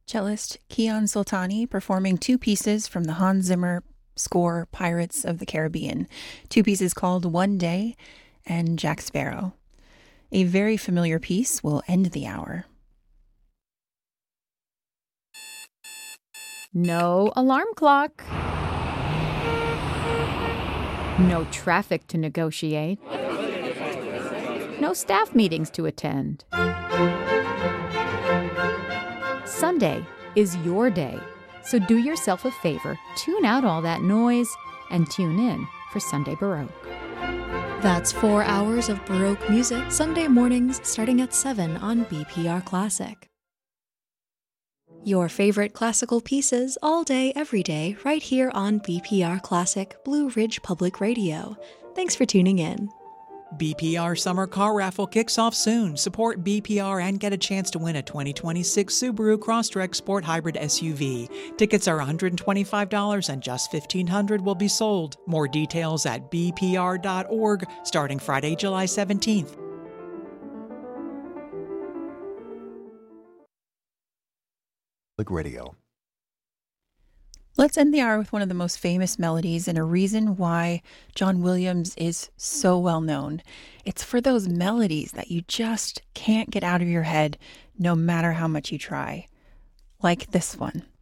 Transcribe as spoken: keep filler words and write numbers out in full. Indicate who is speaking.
Speaker 1: Cellist Kian Soltani performing two pieces from the Hans Zimmer score Pirates of the Caribbean, two pieces called One Day and Jack Sparrow. A very familiar piece will end the hour.
Speaker 2: No alarm clock. No traffic to negotiate. No staff meetings to attend. Sunday is your day, so do yourself a favor, tune out all that noise, and tune in for Sunday Baroque.
Speaker 3: That's four hours of Baroque music, Sunday mornings starting at seven on B P R Classic. Your favorite classical pieces all day, every day, right here on B P R Classic, Blue Ridge Public Radio. Thanks for tuning in.
Speaker 4: B P R Summer Car Raffle kicks off soon. Support B P R and get a chance to win a twenty twenty-six Subaru Crosstrek Sport Hybrid S U V. Tickets are one hundred twenty-five dollars and just fifteen hundred dollars will be sold. More details at b p r dot org starting Friday, July seventeenth.
Speaker 5: Radio.
Speaker 1: Let's end the hour with one of the most famous melodies and a reason why John Williams is so well known. It's for those melodies that you just can't get out of your head no matter how much you try. Like this one.